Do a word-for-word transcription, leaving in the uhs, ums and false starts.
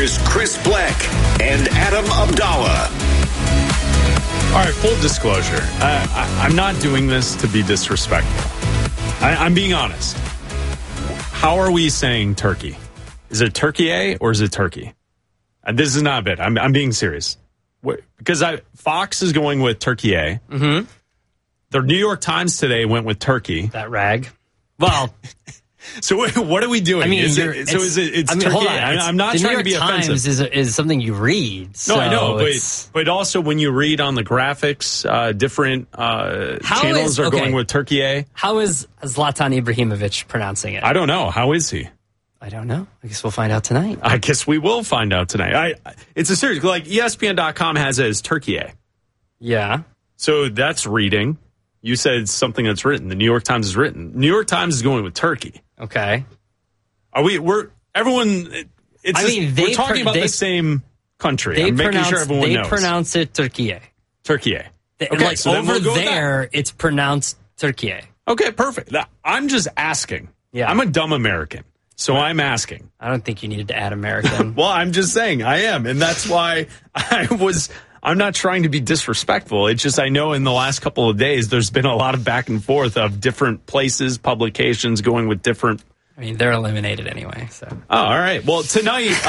Here's Chris Black and Adam Abdallah. All right, full disclosure. I, I, I'm not doing this to be disrespectful. I, I'm being honest. How are we saying turkey? Is it turkey A or is it turkey? Uh, this is not a bit. I'm, I'm being serious. What, because I, Fox is going with turkey A. Mm-hmm. The New York Times today went with turkey. That rag. Well... So what are we doing? I mean, is it, so is it? It's I mean, turkey. hold on. I, I'm not the trying New York to be Times offensive. Is is something you read. So no, I know, it's... but but also when you read on the graphics, uh, different uh, channels is, are okay. going with turkey A. How is Zlatan Ibrahimovic pronouncing it? I don't know. How is he? I don't know. I guess we'll find out tonight. I guess we will find out tonight. I. It's a series like E S P N dot com has it as turkey A. Yeah. So that's reading. You said something that's written. The New York Times is written. New York Times is going with turkey. Okay. Are we? We're everyone. It's I just, mean, they we're talking pr- about they, the same country. They I'm making pronounce, sure everyone they knows. They pronounce it Turkey. Turkey. They, Okay, like so then over we'll go with there, that. it's pronounced Turkey. Okay, perfect. I'm just asking. Yeah. I'm a dumb American, so I'm asking. I don't think you needed to add American. Well, I'm just saying I am, and that's why I was. I'm not trying to be disrespectful. It's just I know in the last couple of days there's been a lot of back and forth of different places, publications going with different. I mean, they're eliminated anyway. So. Oh, all right. Well, tonight.